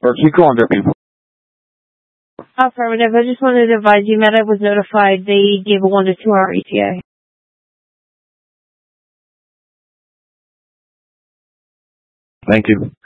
Or keep going, Derby. Affirmative. I just wanted to advise you, Meta was notified they gave a 1 to 2 hour ETA. Thank you.